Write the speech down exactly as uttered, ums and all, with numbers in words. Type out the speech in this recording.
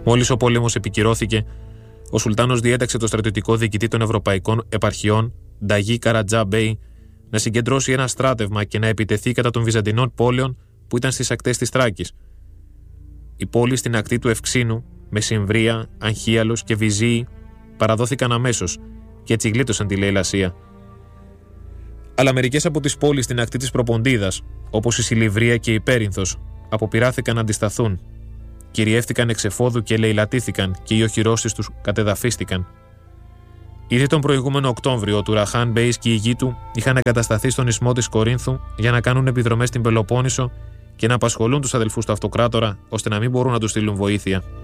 Μόλις ο πόλεμος επικυρώθηκε, ο Σουλτάνος διέταξε το στρατιωτικό διοικητή των Ευρωπαϊκών Επαρχιών, Νταγί Καρατζά Μπέι, να συγκεντρώσει ένα στράτευμα και να επιτεθεί κατά των Βυζαντινών πόλεων που ήταν στις ακτές της Θράκης. Οι πόλεις στην ακτή του Ευξήνου, Μεσημβρία, Αγχίαλος και Βυζίη, παραδόθηκαν αμέσως και έτσι γλίτωσαν τη λαιλασία. Αλλά μερικές από τις πόλεις στην ακτή της Προποντίδας, όπως η Σιλιβρία και η Πέρινθος, αποπειράθηκαν να αντισταθούν. Κυριεύτηκαν εξ εφόδου και λαιλατήθηκαν και οι οχυρώσεις τους κατεδαφίστηκαν. Ήδη τον προηγούμενο Οκτώβριο, ο Τουραχάν Μπέις και η γη του είχαν εγκατασταθεί στον ισθμό της Κορίνθου για να κάνουν επιδρομές στην Πελοπόννησο και να απασχολούν τους αδελφούς του Αυτοκράτορα ώστε να μην μπορούν να τους στείλουν βοήθεια.